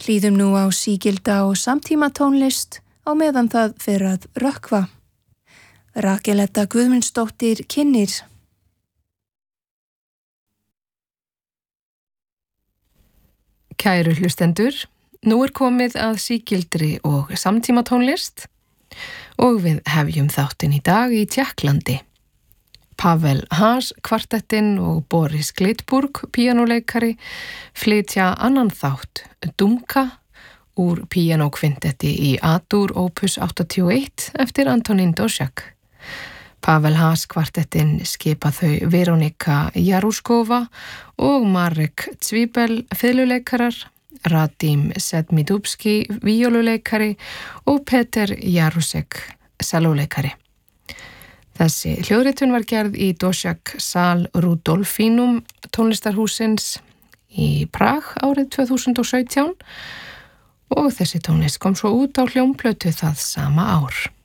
Hlýðum nú á sígilda og samtímatónlist á meðan það fer að rökkva. Rakel Edda Guðmundsdóttir kynnir. Kæru hlustendur, nú komið að sígildri og samtímatónlist og við hefjum þáttinn í dag í Tékklandi. Pavel Haas kvartettinn og Boris Glitburg píanóleikari flytja annan þátt, Dumka, úr píanókvintetti í A-dur opus 81 eftir Antonín Dvořák. Pavel Haas kvartettinn skipa þau Veronika Jaruskova og Marek Cvibel fiðluleikarar, Radim Sedmidubski víóluleikari og Peter Jarusek sellóleikari. Þessi hljóðritun var gerð í Dvořák sal Rudolfinum tónlistarhúsins í Prag árið 2017 og þessi tónlist kom svo út á hljómplötu það sama ár.